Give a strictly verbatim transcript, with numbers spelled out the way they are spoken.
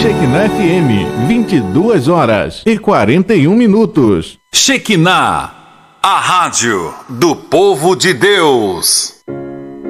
Shekinah F M, vinte e duas horas e quarenta e um minutos. Shekinah, a rádio do povo de Deus.